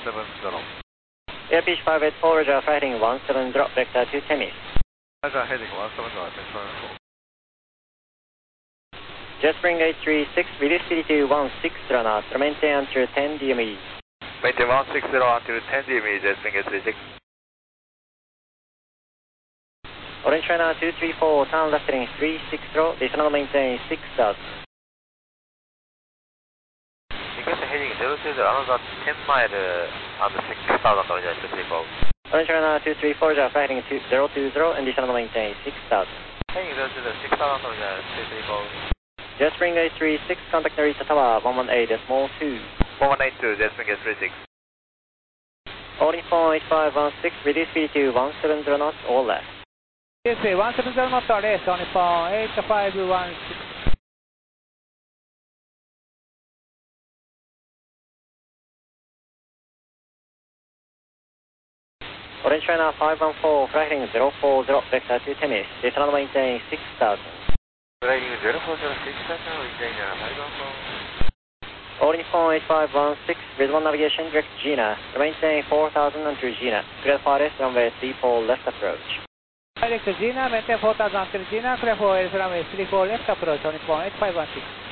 Airfish 584, Roger, heading 17, drop vector to Temis. Roger, heading 17, thanks for info. Jetspring 836, release speed to 160 knots, maintain until 10 DME. Maintain 160 until 10 DME, Jetspring 836. Orange China 234, turn left heading 360, additional maintain 6,000. Request heading 020, another 10 mile and 6,000 Orange 234. Orange China 234, Roger, heading 020, additional maintain 6,000. Heading 020, 6,000 Orange 234. Jetspring 836, contact Narita Tower 118.2. 118.2, Jetspring 836. Holding 48516, release speed to 170 knots or less. Yes, 170 knots or less, only for 8516. Orange China 514, flighting 040, vector to Temis, additional maintain 6,000. Flying 040, 6,000, maintain 514. Holding 48516, visual navigation, direct Gina, maintain 4,000 until Gina, clear for rest, runway 34 left approach. Direct Gina, maintain 4,000 until Gina, clear for runway 34 left approach, only for 8516.